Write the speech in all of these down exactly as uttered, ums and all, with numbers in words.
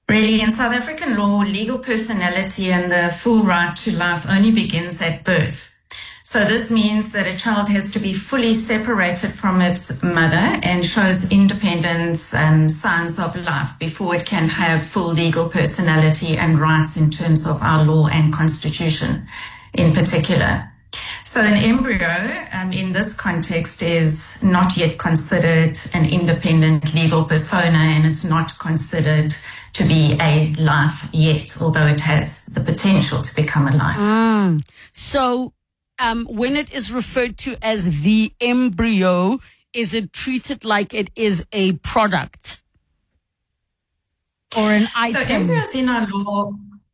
Really, in South African law, legal personality and the full right to life only begins at birth. So this means that a child has to be fully separated from its mother and shows independence and signs of life before it can have full legal personality and rights in terms of our law and constitution in particular. So an embryo um, in this context is not yet considered an independent legal persona, and it's not considered to be a life yet, although it has the potential to become a life. Mm. So um, when it is referred to as the embryo, is it treated like it is a product or an item? So embryos in our law...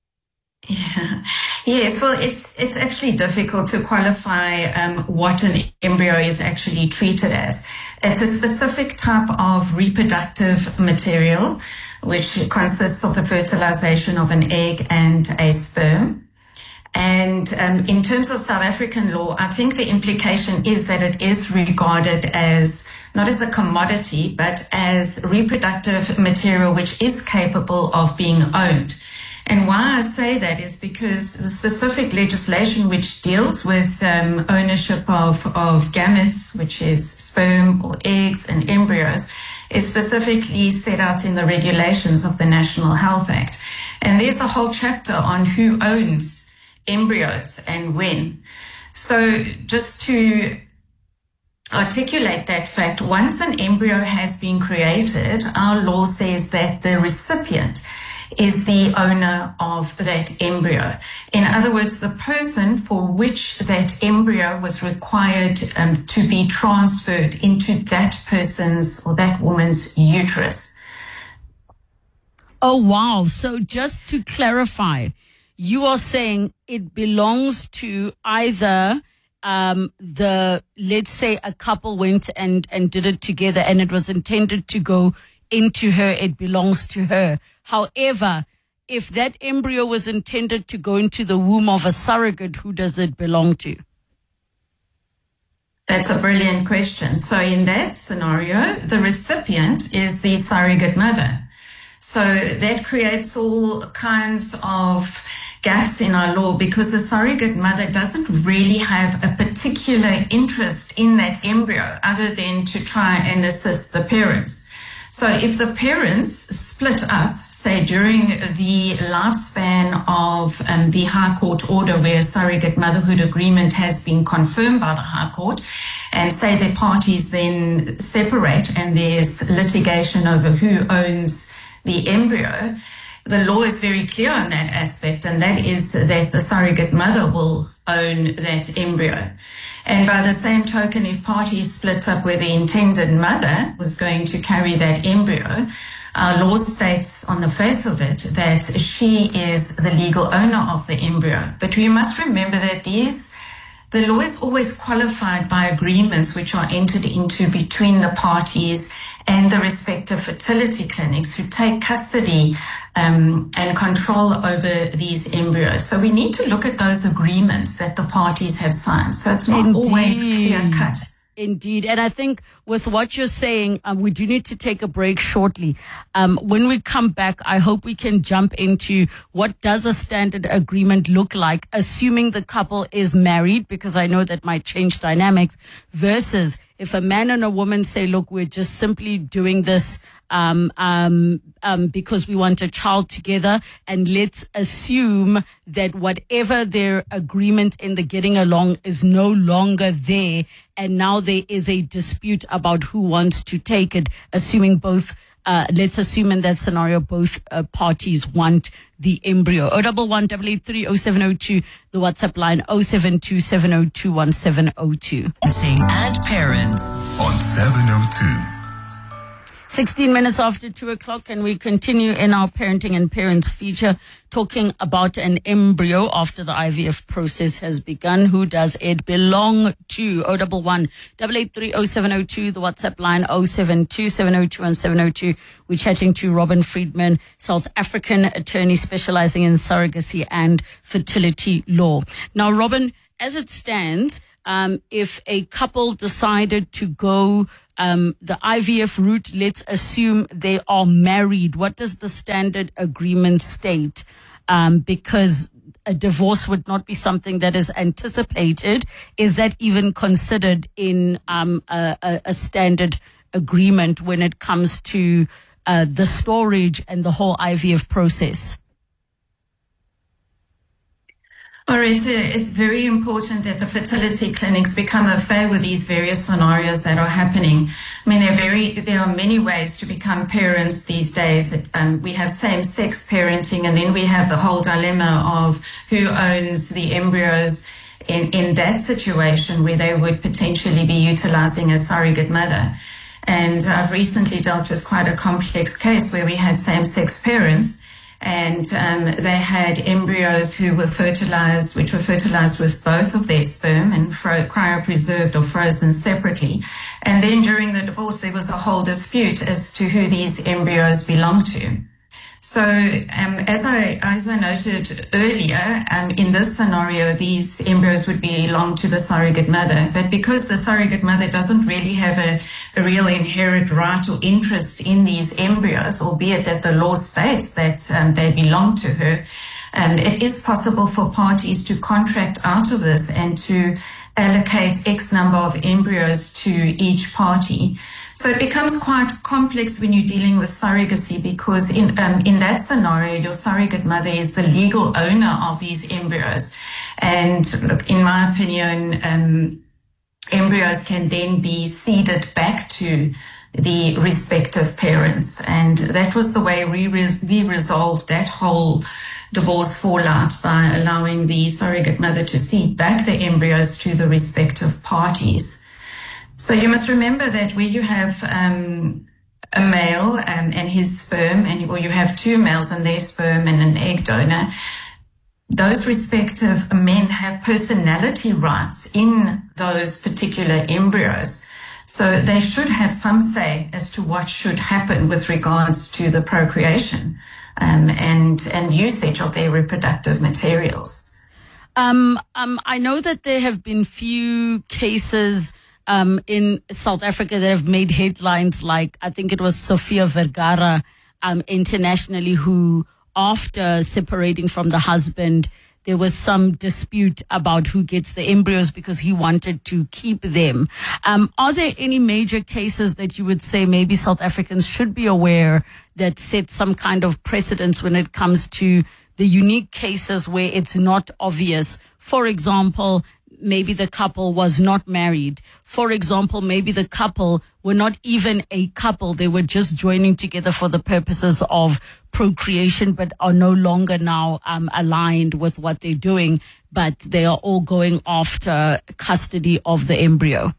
Yeah. Yes, well, it's it's actually difficult to qualify um, what an embryo is actually treated as. It's a specific type of reproductive material which consists of the fertilization of an egg and a sperm. And um, in terms of South African law, I think the implication is that it is regarded as not as a commodity, but as reproductive material which is capable of being owned. And why I say that is because the specific legislation which deals with um, ownership of, of gametes, which is sperm or eggs and embryos, is specifically set out in the regulations of the National Health Act. And there's a whole chapter on who owns embryos and when. So just to articulate that fact, once an embryo has been created, our law says that the recipient is the owner of that embryo. In other words, the person for which that embryo was required um, to be transferred into that person's or that woman's uterus. Oh, wow. So just to clarify, you are saying it belongs to either um, the, let's say a couple went and, and did it together and it was intended to go into her, it belongs to her. However, if that embryo was intended to go into the womb of a surrogate, who does it belong to? That's a brilliant question. So in that scenario, the recipient is the surrogate mother. So that creates all kinds of gaps in our law because the surrogate mother doesn't really have a particular interest in that embryo other than to try and assist the parents. So if the parents split up, say during the lifespan of um, the High Court order where a surrogate motherhood agreement has been confirmed by the High Court, and say the parties then separate and there's litigation over who owns the embryo, the law is very clear on that aspect, and that is that the surrogate mother will own that embryo. And by the same token, if parties split up where the intended mother was going to carry that embryo, our law states on the face of it that she is the legal owner of the embryo. But we must remember that these, the law is always qualified by agreements which are entered into between the parties and the respective fertility clinics who take custody um, and control over these embryos. So we need to look at those agreements that the parties have signed. So it's not Indeed. always clear cut. Indeed. And I think with what you're saying, um, we do need to take a break shortly. Um, when we come back, I hope we can jump into what does a standard agreement look like, assuming the couple is married, because I know that might change dynamics, versus if a man and a woman say, look, we're just simply doing this um, um, um, because we want a child together, and let's assume that whatever their agreement in the getting along is no longer there, and now there is a dispute about who wants to take it, assuming both, uh, let's assume in that scenario, both uh, parties want the embryo. oh one one, eight eight three, oh seven oh two, the WhatsApp line oh seven two, seven oh two, one seven oh two. And parents on seven oh two. sixteen minutes after two o'clock, and we continue in our parenting and parents feature talking about an embryo after the I V F process has begun. Who does it belong to? oh one one, eight eight three, oh seven oh two, the WhatsApp line oh seven two, seven oh two, one seven oh two. We're chatting to Robin Friedman, South African attorney specializing in surrogacy and fertility law. Now, Robin, as it stands, um, if a couple decided to go um, the I V F route, let's assume they are married, what does the standard agreement state? Um, because a divorce would not be something that is anticipated. Is that even considered in um, a, a, a standard agreement when it comes to uh, the storage and the whole I V F process? Alright, it's very important that the fertility clinics become aware with these various scenarios that are happening. I mean, there are very, there are many ways to become parents these days. It, um, we have same-sex parenting, and then we have the whole dilemma of who owns the embryos in, in that situation where they would potentially be utilizing a surrogate mother. And I've recently dealt with quite a complex case where we had same-sex parents, and um, they had embryos who were fertilized, which were fertilized with both of their sperm and fro- cryopreserved or frozen separately. And then during the divorce, there was a whole dispute as to who these embryos belonged to. So um, as I as I noted earlier, um, in this scenario, these embryos would belong to the surrogate mother. But because the surrogate mother doesn't really have a, a real inherent right or interest in these embryos, albeit that the law states that um, they belong to her, um, it is possible for parties to contract out of this and to allocate X number of embryos to each party. So it becomes quite complex when you're dealing with surrogacy, because in um, in that scenario, your surrogate mother is the legal owner of these embryos. And look, in my opinion, um, embryos can then be ceded back to the respective parents. And that was the way we, res- we resolved that whole divorce fallout, by allowing the surrogate mother to cede back the embryos to the respective parties. So you must remember that where you have um, a male um, and his sperm, and or you have two males and their sperm and an egg donor, those respective men have personality rights in those particular embryos. So they should have some say as to what should happen with regards to the procreation um, and, and usage of their reproductive materials. Um, um, I know that there have been few cases Um, in South Africa that have made headlines, like I think it was Sofia Vergara um, internationally, who after separating from the husband, there was some dispute about who gets the embryos because he wanted to keep them. Um, are there any major cases that you would say maybe South Africans should be aware that set some kind of precedence when it comes to the unique cases where it's not obvious? For example, maybe the couple was not married. For example, maybe the couple were not even a couple. They were just joining together for the purposes of procreation, but are no longer now um, aligned with what they're doing, but they are all going after custody of the embryo.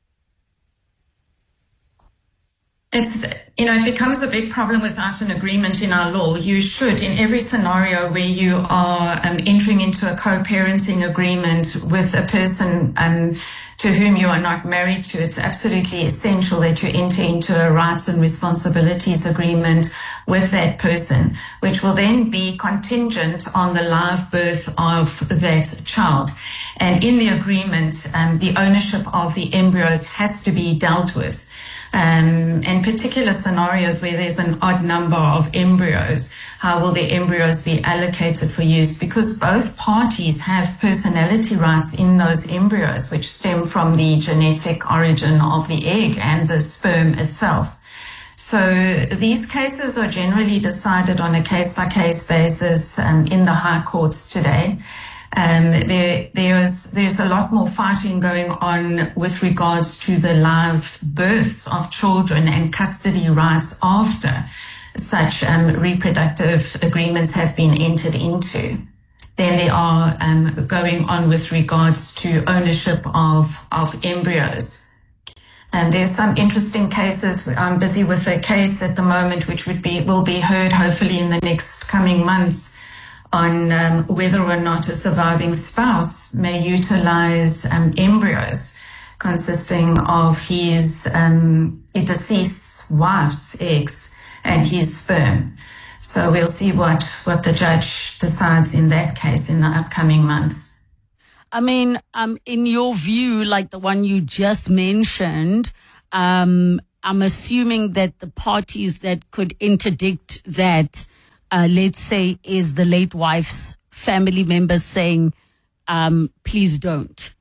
It's, you know, it becomes a big problem without an agreement in our law. You should, in every scenario where you are um, entering into a co-parenting agreement with a person um, to whom you are not married to, it's absolutely essential that you enter into a rights and responsibilities agreement with that person, which will then be contingent on the live birth of that child. And in the agreement, um, the ownership of the embryos has to be dealt with. Um, in particular scenarios where there's an odd number of embryos, how will the embryos be allocated for use? Because both parties have personality rights in those embryos, which stem from the genetic origin of the egg and the sperm itself. So these cases are generally decided on a case-by-case basis um, in the high courts today. Um, there, there's, there's a lot more fighting going on with regards to the live births of children and custody rights after such um, reproductive agreements have been entered into. Then there are um, going on with regards to ownership of, of embryos. And there's some interesting cases. I'm busy with a case at the moment which would be will be heard hopefully in the next coming months, on um, whether or not a surviving spouse may utilize um, embryos consisting of his um, deceased wife's eggs and his sperm. So we'll see what, what the judge decides in that case in the upcoming months. I mean, um, in your view, like the one you just mentioned, um, I'm assuming that the parties that could interdict that, uh, let's say, is the late wife's family members saying, um, please don't.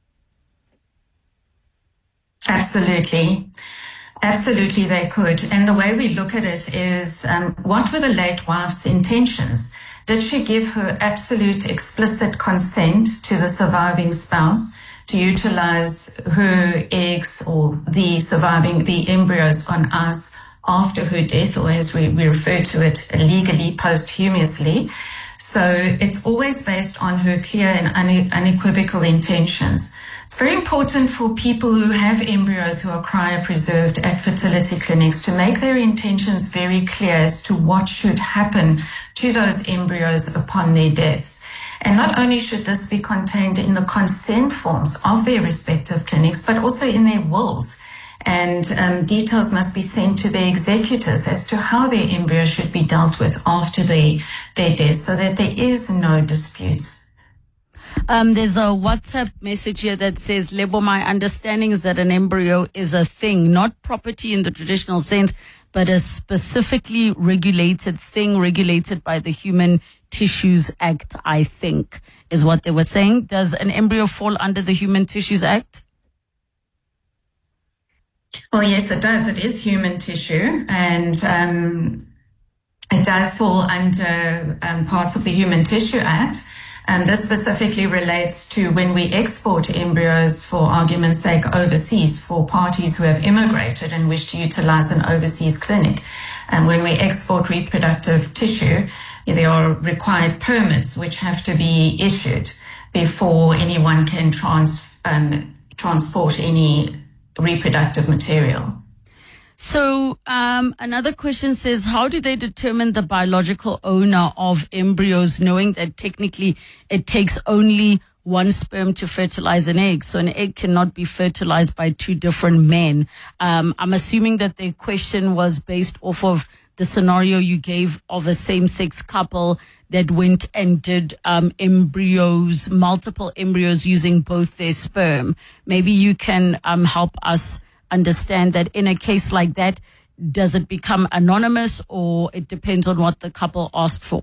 Absolutely. Absolutely, they could. And the way we look at it is, um, what were the late wife's intentions? Did she give her absolute explicit consent to the surviving spouse to utilize her eggs or the surviving, the embryos on us after her death, or as we, we refer to it, legally, posthumously? So it's always based on her clear and une- unequivocal intentions. It's very important for people who have embryos who are cryopreserved at fertility clinics to make their intentions very clear as to what should happen to those embryos upon their deaths. And not only should this be contained in the consent forms of their respective clinics, but also in their wills. And um, details must be sent to their executors as to how their embryos should be dealt with after they, their death, so that there is no disputes. Um, there's a WhatsApp message here that says, Lebo, my understanding is that an embryo is a thing, not property in the traditional sense, but a specifically regulated thing, regulated by the Human Tissues Act, I think, is what they were saying. Does an embryo fall under the Human Tissues Act? Well, yes, it does. It is human tissue, and um, it does fall under um, parts of the Human Tissue Act. And this specifically relates to when we export embryos, for argument's sake, overseas for parties who have immigrated and wish to utilize an overseas clinic. And when we export reproductive tissue, there are required permits which have to be issued before anyone can trans, um, transport any reproductive material. So um, another question says, how do they determine the biological owner of embryos, knowing that technically it takes only one sperm to fertilize an egg? So an egg cannot be fertilized by two different men. Um, I'm assuming that the question was based off of the scenario you gave of a same-sex couple that went and did um, embryos, multiple embryos using both their sperm. Maybe you can um, help us understand that in a case like that, does it become anonymous, or it depends on what the couple asked for?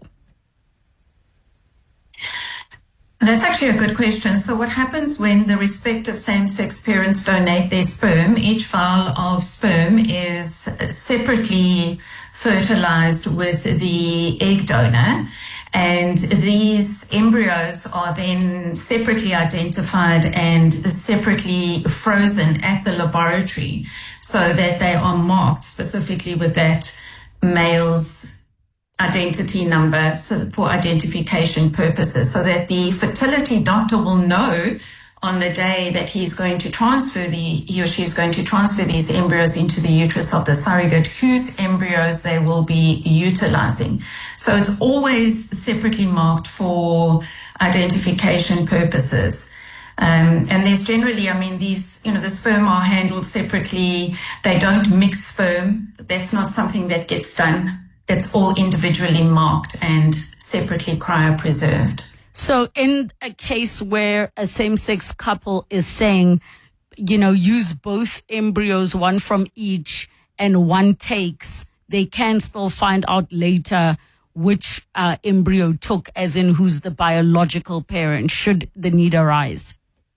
That's actually a good question. So what happens when the respective same-sex parents donate their sperm? Each vial of sperm is separately fertilized with the egg donor, and these embryos are then separately identified and separately frozen at the laboratory so that they are marked specifically with that male's identity number, so for identification purposes, so that the fertility doctor will know on the day that he's going to transfer the, he or she is going to transfer these embryos into the uterus of the surrogate, whose embryos they will be utilizing. So it's always separately marked for identification purposes. Um, and there's generally, I mean, these, you know, the sperm are handled separately. They don't mix sperm. That's not something that gets done. It's all individually marked and separately cryopreserved. So in a case where a same-sex couple is saying, you know, use both embryos, one from each, and one takes, they can still find out later which uh, embryo took, as in who's the biological parent, should the need arise.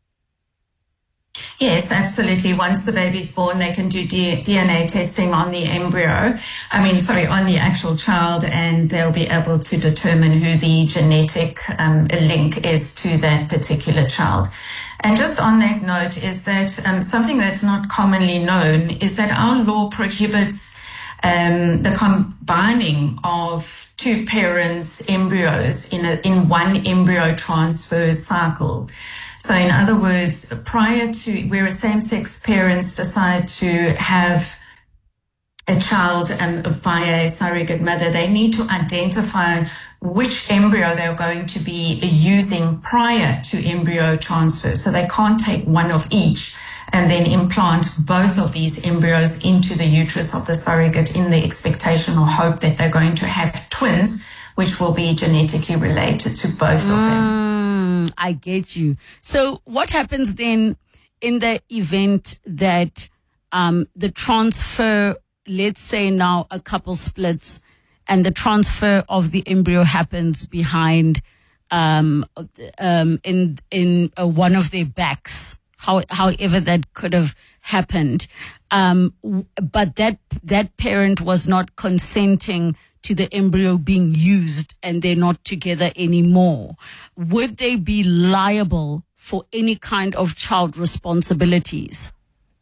Yes, absolutely. Once the baby's born, they can do D- DNA testing on the embryo. I mean, sorry, on the actual child, and they'll be able to determine who the genetic um, link is to that particular child. And just on that note is that um, something that's not commonly known is that our law prohibits um, the combining of two parents' embryos in a, in one embryo transfer cycle. So in other words, prior to where a same-sex parents decide to have a child um, via a surrogate mother, they need to identify which embryo they're going to be using prior to embryo transfer. So they can't take one of each and then implant both of these embryos into the uterus of the surrogate in the expectation or hope that they're going to have twins which will be genetically related to both of them. Mm, I get you. So what happens then in the event that um, the transfer, let's say now a couple splits, and the transfer of the embryo happens behind um, um, in in uh, one of their backs, how, however that could have happened. Um, but that that parent was not consenting to the embryo being used and they're not together anymore. Would they be liable for any kind of child responsibilities?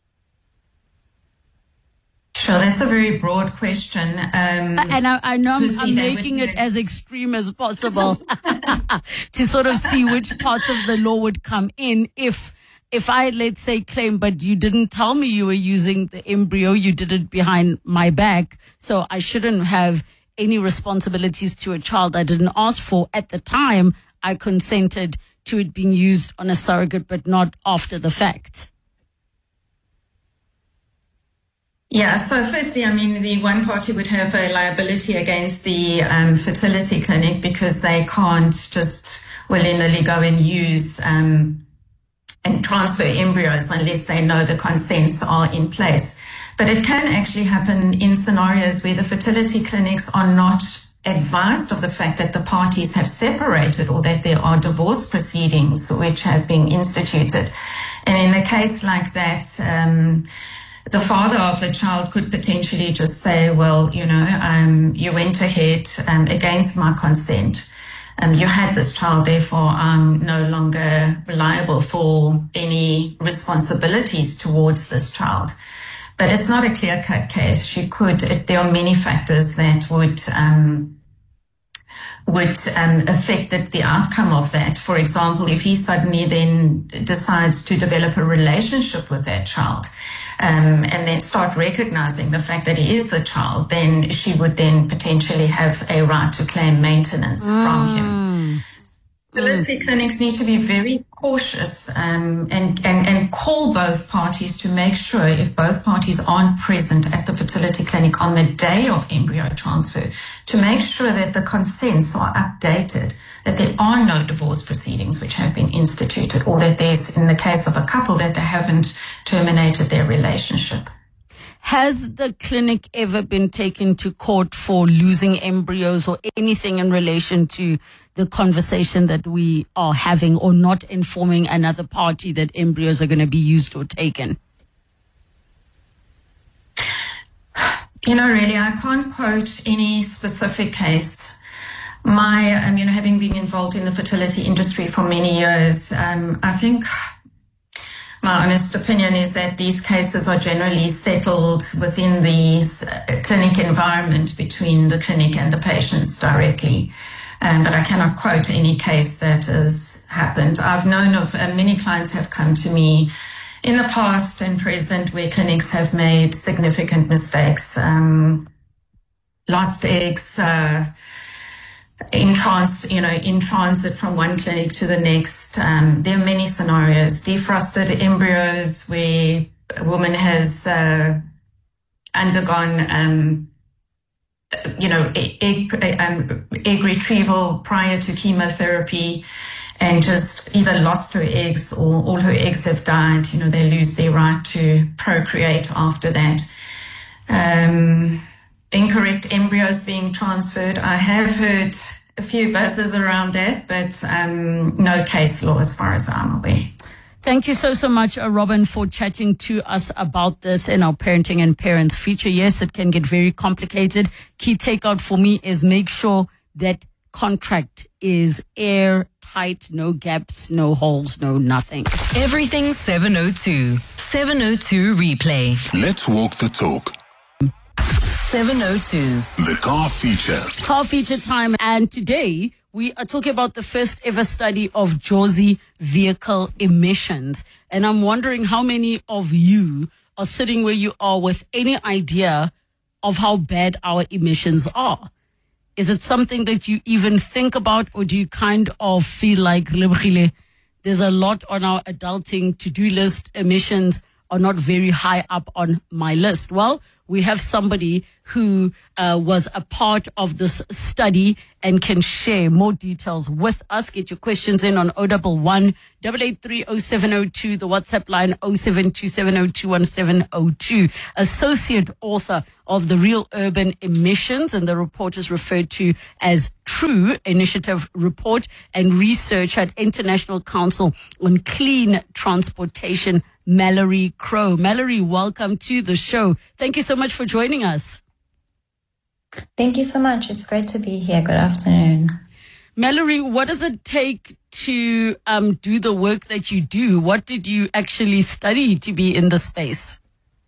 Sure, that's a very broad question. Um, and I, I know I'm, I'm making it as extreme as possible to sort of see which parts of the law would come in if If I, let's say, claim, but you didn't tell me you were using the embryo, you did it behind my back, so I shouldn't have any responsibilities to a child I didn't ask for. At the time, I consented to it being used on a surrogate, but not after the fact. Yeah, so firstly, I mean, the one party would have a liability against the um, fertility clinic because they can't just willy-nilly go and use um, and transfer embryos unless they know the consents are in place. But it can actually happen in scenarios where the fertility clinics are not advised of the fact that the parties have separated or that there are divorce proceedings which have been instituted. And in a case like that, um, the father of the child could potentially just say, well, you know, um, you went ahead um, against my consent. Um, you had this child, therefore I'm no longer liable for any responsibilities towards this child. But it's not a clear-cut case. She could, it, there are many factors that would um, would um, affect the, the outcome of that. For example, if he suddenly then decides to develop a relationship with that child, Um, and then start recognizing the fact that he is the child, then she would then potentially have a right to claim maintenance mm. from him. Fertility mm. clinics need to be very cautious um, and, and, and call both parties to make sure, if both parties aren't present at the fertility clinic on the day of embryo transfer, to make sure that the consents are updated, that there are no divorce proceedings which have been instituted, or that there's, in the case of a couple, that they haven't terminated their relationship. Has the clinic ever been taken to court for losing embryos or anything in relation to the conversation that we are having, or not informing another party that embryos are going to be used or taken? You know, really, I can't quote any specific case. My, um, you know, having been involved in the fertility industry for many years, um, I think my honest opinion is that these cases are generally settled within the uh, clinic environment between the clinic and the patients directly. Um, but I cannot quote any case that has happened. I've known of uh, many clients have come to me in the past and present where clinics have made significant mistakes, um, lost eggs, uh, in trans, you know, in transit from one clinic to the next. Um, there are many scenarios, defrosted embryos where a woman has uh, undergone, um, you know, egg, um, egg retrieval prior to chemotherapy and just either lost her eggs or all her eggs have died. You know, they lose their right to procreate after that. Um, Incorrect embryos being transferred. I have heard a few buzzes around that, but um, no case law as far as I'm aware. Thank you so, so much, uh, Robin, for chatting to us about this in our Parenting and Parents feature. Yes, it can get very complicated. Key takeout for me is make sure that contract is airtight, no gaps, no holes, no nothing. Everything seven oh two. seven oh two replay. Let's walk the talk. seven oh two. The car feature. Car feature time. And today we are talking about the first ever study of Jozi vehicle emissions. And I'm wondering how many of you are sitting where you are with any idea of how bad our emissions are. Is it something that you even think about, or do you kind of feel like there's a lot on our adulting to-do list? Emissions are not very high up on my list. Well, we have somebody who uh, was a part of this study and can share more details with us. Get your questions in on oh one one, eight eight three, oh seven oh two, the WhatsApp line oh seven two seven oh two one seven oh two. Associate author of the Real Urban Emissions, and the report is referred to as True Initiative Report, and research at International Council on Clean Transportation, Mallory Crowe. Mallory, welcome to the show. Thank you so much for joining us. Thank you so much. It's great to be here. Good afternoon. Mallory, what does it take to um, do the work that you do? What did you actually study to be in the space?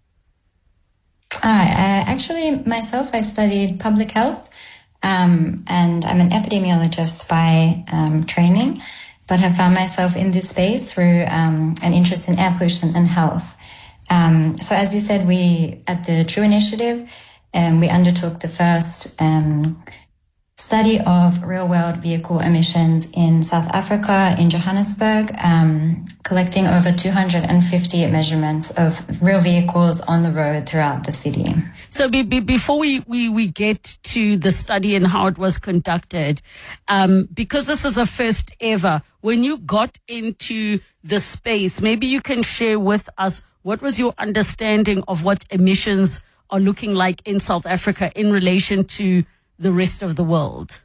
I, uh, actually, myself, I studied public health, um, and I'm an epidemiologist by um, training, but have found myself in this space through um, an interest in air pollution and health. Um, so as you said, we, at the True Initiative, um, we undertook the first um, study of real-world vehicle emissions in South Africa, in Johannesburg, um, collecting over two hundred fifty measurements of real vehicles on the road throughout the city. So be, be, before we, we, we get to the study and how it was conducted, um, because this is a first ever, when you got into the space, maybe you can share with us what was your understanding of what emissions are looking like in South Africa in relation to the rest of the world?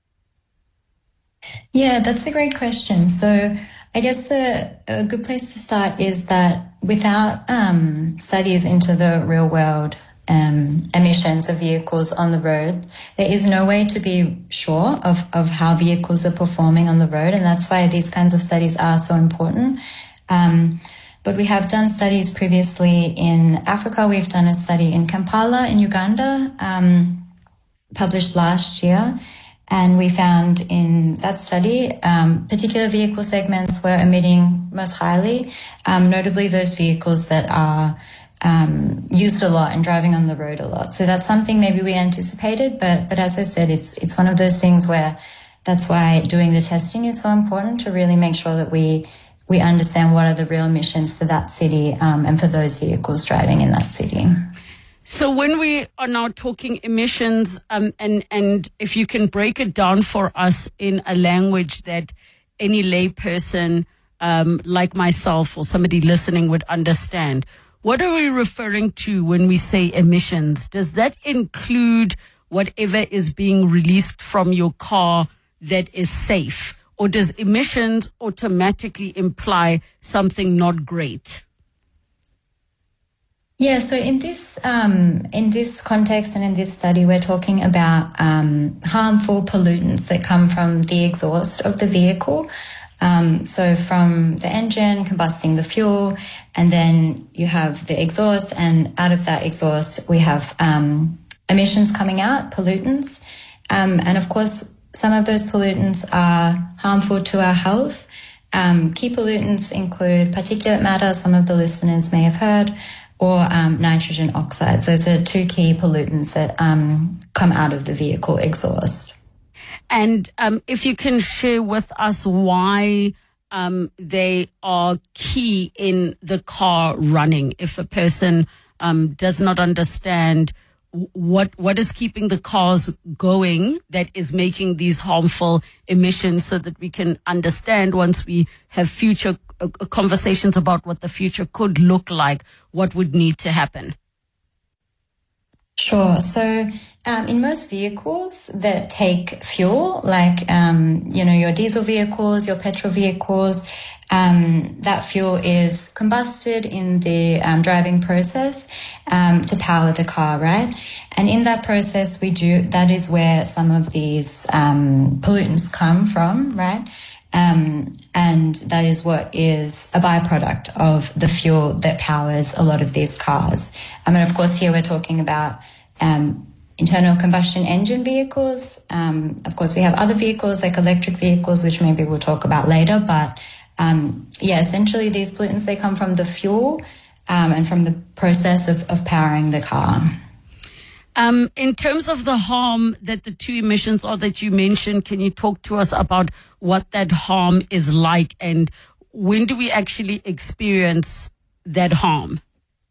Yeah, that's a great question. So I guess the a good place to start is that without um, studies into the real world um, emissions of vehicles on the road, there is no way to be sure of, of how vehicles are performing on the road. And that's why these kinds of studies are so important. Um, but we have done studies previously in Africa. We've done a study in Kampala in Uganda, um, published last year. And we found in that study, um, particular vehicle segments were emitting most highly, um, notably those vehicles that are um, used a lot and driving on the road a lot. So that's something maybe we anticipated, but but as I said, it's it's one of those things where that's why doing the testing is so important, to really make sure that we we understand what are the real emissions for that city um, and for those vehicles driving in that city. So when we are now talking emissions, um, and, and if you can break it down for us in a language that any layperson um, like myself or somebody listening would understand, what are we referring to when we say emissions? Does that include whatever is being released from your car that is safe? Or does emissions automatically imply something not great? Yeah, so in this um, in this context and in this study, we're talking about um, harmful pollutants that come from the exhaust of the vehicle. Um, so from the engine combusting the fuel, and then you have the exhaust, and out of that exhaust, we have um, emissions coming out, pollutants. Um, and of course, some of those pollutants are harmful to our health. Um, key pollutants include particulate matter, some of the listeners may have heard, or um, nitrogen oxides. Those are two key pollutants that um, come out of the vehicle exhaust. And um, if you can share with us why um, they are key in the car running, if a person um, does not understand what what is keeping the cars going that is making these harmful emissions, so that we can understand, once we have future uh, conversations about what the future could look like, what would need to happen. Sure. So um, in most vehicles that take fuel, like, um, you know, your diesel vehicles, your petrol vehicles, um, that fuel is combusted in the um, driving process um, to power the car, right? And in that process, we do, that is where some of these um, pollutants come from, right? Um, and that is what is a byproduct of the fuel that powers a lot of these cars. I mean, of course, here we're talking about um, internal combustion engine vehicles. Um, of course, we have other vehicles like electric vehicles, which maybe we'll talk about later. But um, yeah, essentially these pollutants, they come from the fuel um, and from the process of, of powering the car. Um, in terms of the harm that the two emissions are that you mentioned, can you talk to us about what that harm is like, and when do we actually experience that harm?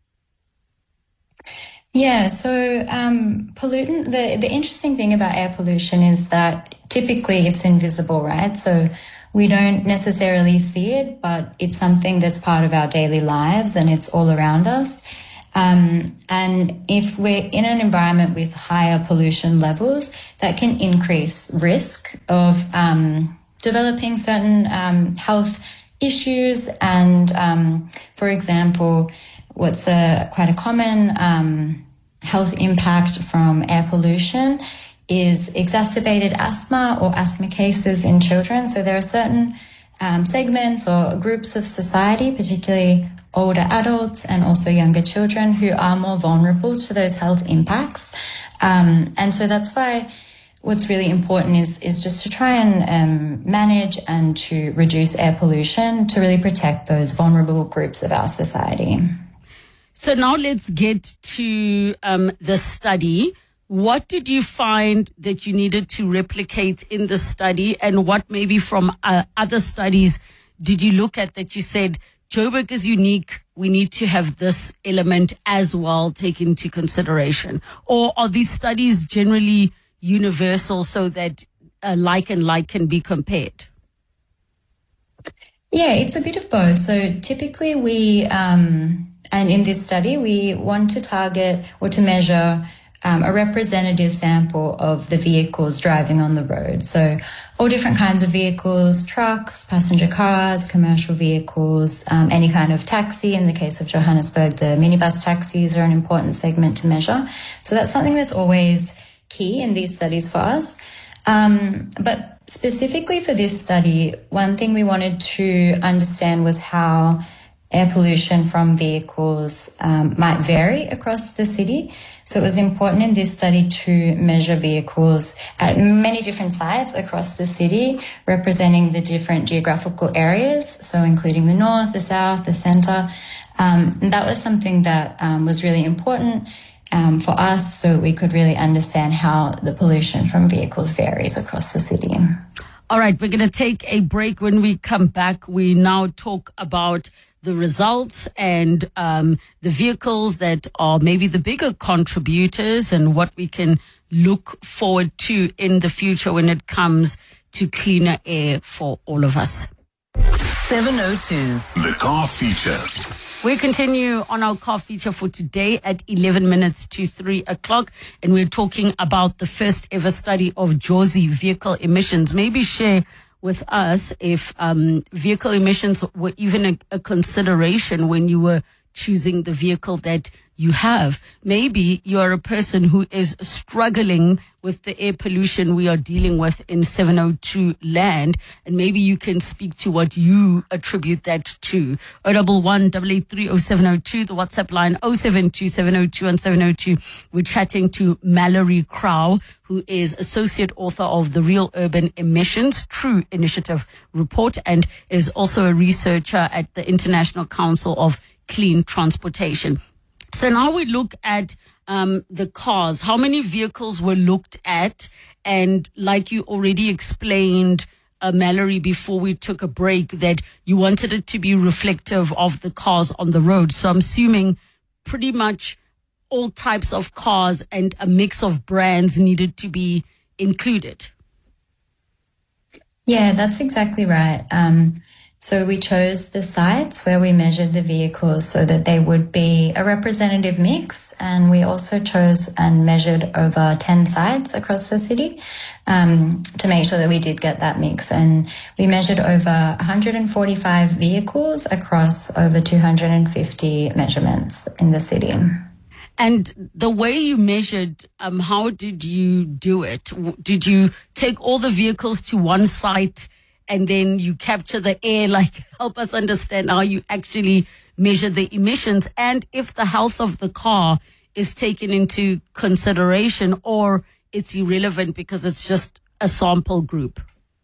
Yeah, so um, pollutant, the, the interesting thing about air pollution is that typically it's invisible, right? So we don't necessarily see it, but it's something that's part of our daily lives and it's all around us. Um, and if we're in an environment with higher pollution levels, that can increase risk of um, developing certain um, health issues. And, um, for example, what's a quite a common um, health impact from air pollution is exacerbated asthma or asthma cases in children. So there are certain um, segments or groups of society, particularly older adults and also younger children, who are more vulnerable to those health impacts. Um, and so that's why what's really important is, is just to try and um, manage and to reduce air pollution to really protect those vulnerable groups of our society. So now let's get to um, the study. What did you find that you needed to replicate in the study, and what maybe from uh, other studies did you look at that you said, Joburg is unique, we need to have this element as well taken into consideration? Or are these studies generally universal so that uh, like and like can be compared? Yeah, it's a bit of both. So typically we, um, and in this study, we want to target or to measure um, a representative sample of the vehicles driving on the road. So all different kinds of vehicles, trucks, passenger cars, commercial vehicles, um, any kind of taxi. In the case of Johannesburg, the minibus taxis are an important segment to measure. So that's something that's always key in these studies for us. Um, but specifically for this study, one thing we wanted to understand was how air pollution from vehicles um, might vary across the city. So it was important in this study to measure vehicles at many different sites across the city, representing the different geographical areas, so including the north, the south, the centre. Um, and that was something that um, was really important um, for us, so we could really understand how the pollution from vehicles varies across the city. All right, we're going to take a break. When we come back, we now talk about the results and um, the vehicles that are maybe the bigger contributors and what we can look forward to in the future when it comes to cleaner air for all of us. seven oh two. The car feature. We continue on our car feature for today at eleven minutes to three o'clock, and we're talking about the first ever study of Jozi vehicle emissions. Maybe share with us if um, vehicle emissions were even a, a consideration when you were choosing the vehicle that you have. Maybe you are a person who is struggling with the air pollution we are dealing with in seven oh two land, and maybe you can speak to what you attribute that to. oh one one, eight eight three, oh seven oh two, the WhatsApp line oh seven two, seven oh two, and seven oh two. We're chatting to Mallory Crow, who is associate author of the Real Urban Emissions True Initiative report and is also a researcher at the International Council of Clean Transportation. So now we look at um, the cars. How many vehicles were looked at? And like you already explained, uh, Mallory, before we took a break, that you wanted it to be reflective of the cars on the road. So I'm assuming pretty much all types of cars and a mix of brands needed to be included. Yeah, that's exactly right. Um, So we chose the sites where we measured the vehicles so that they would be a representative mix. And we also chose and measured over ten sites across the city um, to make sure that we did get that mix. And we measured over one hundred forty-five vehicles across over two hundred fifty measurements in the city. And the way you measured, um, how did you do it? Did you take all the vehicles to one site and then you capture the air? Like, help us understand how you actually measure the emissions and if the health of the car is taken into consideration or it's irrelevant because it's just a sample group.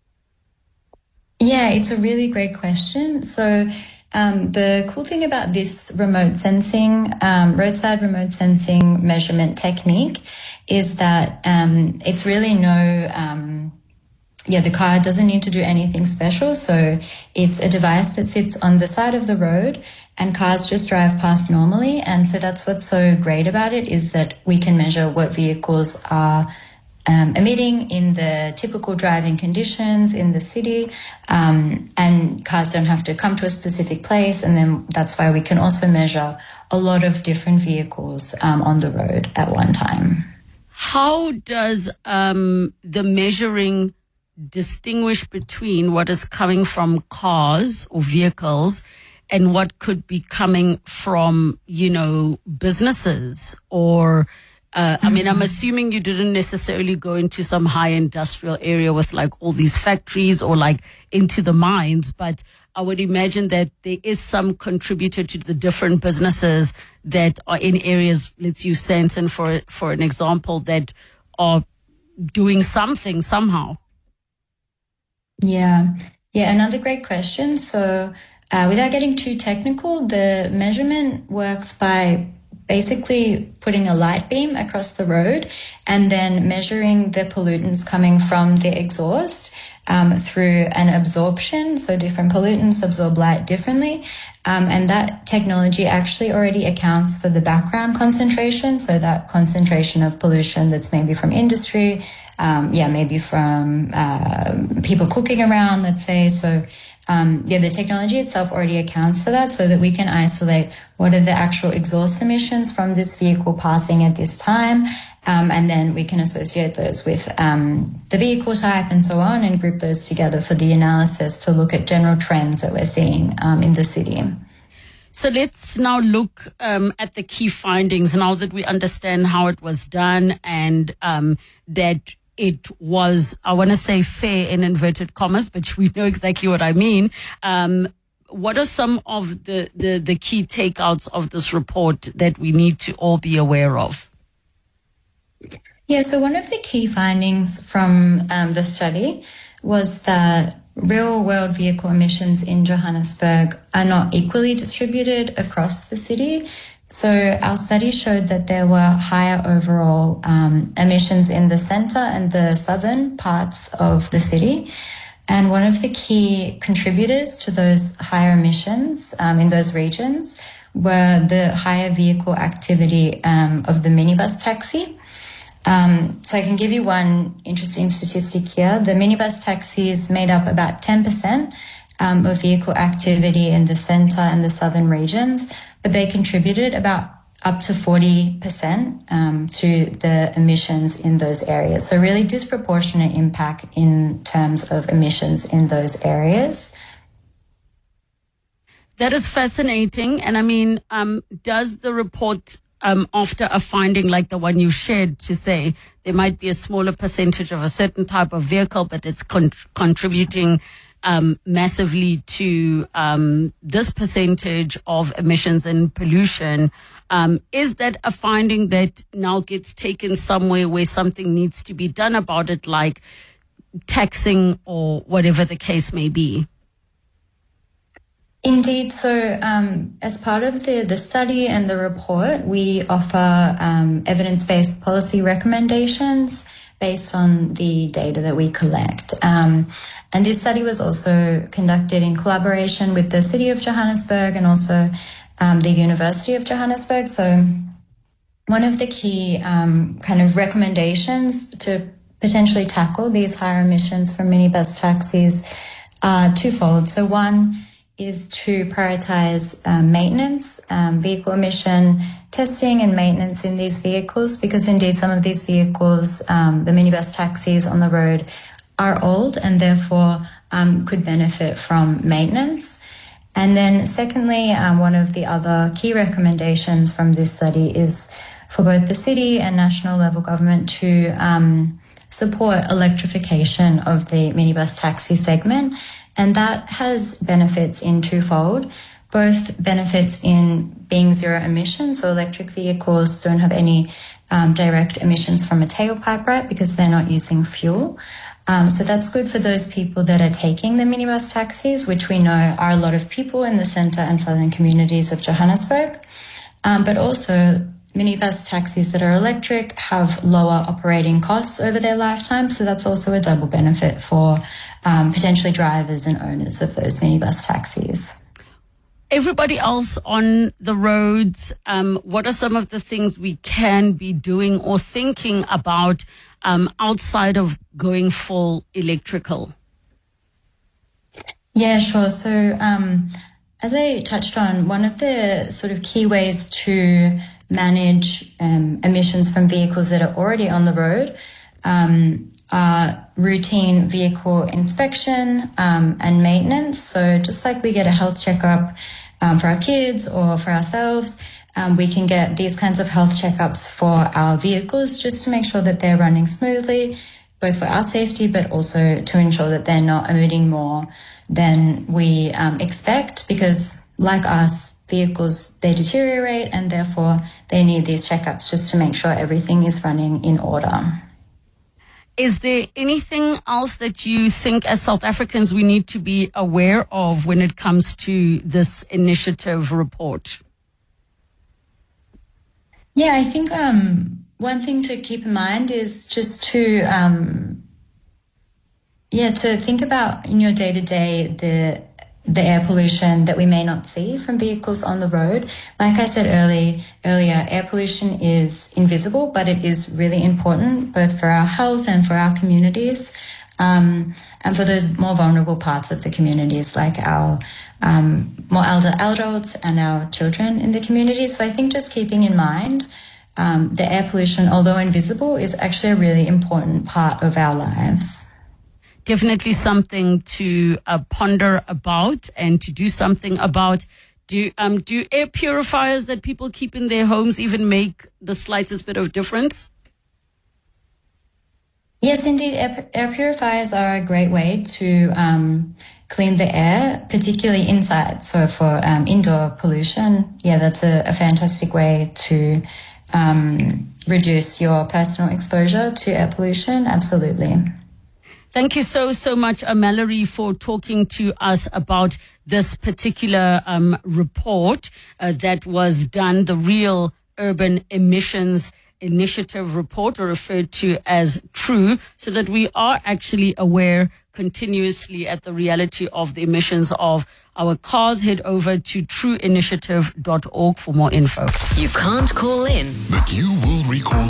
Yeah, it's a really great question. So um, the cool thing about this remote sensing, um, roadside remote sensing measurement technique is that um, it's really no... Um, Yeah, the car doesn't need to do anything special. So it's a device that sits on the side of the road and cars just drive past normally. And so that's what's so great about it, is that we can measure what vehicles are um, emitting in the typical driving conditions in the city, um, and cars don't have to come to a specific place. And then that's why we can also measure a lot of different vehicles um, on the road at one time. How does um, the measuring distinguish between what is coming from cars or vehicles and what could be coming from, you know, businesses or, uh, I mean, I'm assuming you didn't necessarily go into some high industrial area with like all these factories or like into the mines, but I would imagine that there is some contributor to the different businesses that are in areas, let's use Sandton for, for an example, that are doing something somehow. Yeah. Yeah. Another great question. So, uh, without getting too technical, the measurement works by basically putting a light beam across the road and then measuring the pollutants coming from the exhaust um, through an absorption. So different pollutants absorb light differently. Um, and that technology actually already accounts for the background concentration. So that concentration of pollution that's maybe from industry, um, yeah, maybe from uh, people cooking around, let's say. So Um, yeah, the technology itself already accounts for that, so that we can isolate what are the actual exhaust emissions from this vehicle passing at this time. Um, and then we can associate those with um, the vehicle type and so on, and group those together for the analysis to look at general trends that we're seeing um, in the city. So let's now look um, at the key findings now that we understand how it was done and um, that it was, I want to say fair in inverted commas, but we know exactly what I mean. Um, what are some of the, the, the key takeouts of this report that we need to all be aware of? Yeah, so one of the key findings from um, the study was that real world vehicle emissions in Johannesburg are not equally distributed across the city. So our study showed that there were higher overall um, emissions in the centre and the southern parts of the city. And one of the key contributors to those higher emissions um, in those regions were the higher vehicle activity um, of the minibus taxi. Um, so I can give you one interesting statistic here. The minibus taxis made up about ten percent um, of vehicle activity in the centre and the southern regions, but they contributed about up to forty percent um, to the emissions in those areas. So really disproportionate impact in terms of emissions in those areas. That is fascinating. And I mean, um, does the report, um, after a finding like the one you shared, to say there might be a smaller percentage of a certain type of vehicle, but it's con- contributing Um, massively to um, this percentage of emissions and pollution. Um, is that a finding that now gets taken somewhere where something needs to be done about it, like taxing or whatever the case may be? Indeed. So um, as part of the, the study and the report, we offer um, evidence-based policy recommendations based on the data that we collect. Um, and this study was also conducted in collaboration with the City of Johannesburg and also um, the University of Johannesburg. So one of the key um, kind of recommendations to potentially tackle these higher emissions from minibus taxis are twofold. So one is to prioritize um, maintenance, um, vehicle emission testing and maintenance in these vehicles, because indeed some of these vehicles, um, the minibus taxis on the road, are old and therefore um, could benefit from maintenance. And then secondly, um, one of the other key recommendations from this study is for both the city and national level government to um, support electrification of the minibus taxi segment. And that has benefits in twofold, both benefits in being zero emissions, so electric vehicles don't have any um, direct emissions from a tailpipe, right, because they're not using fuel. Um, so that's good for those people that are taking the minibus taxis, which we know are a lot of people in the centre and southern communities of Johannesburg. Um, but also minibus taxis that are electric have lower operating costs over their lifetime, so that's also a double benefit for um, potentially drivers and owners of those minibus taxis. everybody else on the roads, um, what are some of the things we can be doing or thinking about um, outside of going full electrical? Yeah, sure. So um, as I touched on, one of the sort of key ways to manage um, emissions from vehicles that are already on the road um, are routine vehicle inspection um, and maintenance. So just like we get a health checkup um, for our kids or for ourselves, um, we can get these kinds of health checkups for our vehicles just to make sure that they're running smoothly, both for our safety, but also to ensure that they're not emitting more than we um, expect, because like us, vehicles, they deteriorate and therefore they need these checkups just to make sure everything is running in order. Is there anything else that you think as South Africans we need to be aware of when it comes to this initiative report? Yeah, I think um, one thing to keep in mind is just to, um, yeah, to think about in your day-to-day the the air pollution that we may not see from vehicles on the road. Like I said early, earlier, air pollution is invisible, but it is really important both for our health and for our communities, um, and for those more vulnerable parts of the communities, like our um, more elder adults and our children in the community. So I think just keeping in mind um, the air pollution, although invisible, is actually a really important part of our lives. Definitely something to uh, ponder about and to do something about. Do um do air purifiers that people keep in their homes even make the slightest bit of difference? Yes, indeed. Air, air purifiers are a great way to um, clean the air, particularly inside. So for um, indoor pollution, yeah, that's a, a fantastic way to um, reduce your personal exposure to air pollution. Absolutely. Thank you so, so much, uh, Mallory, for talking to us about this particular um, report uh, that was done, the Real Urban Emissions Initiative report, or referred to as TRUE, so that we are actually aware continuously at the reality of the emissions of our cars. Head over to true initiative dot org for more info. You can't call in, but you will recall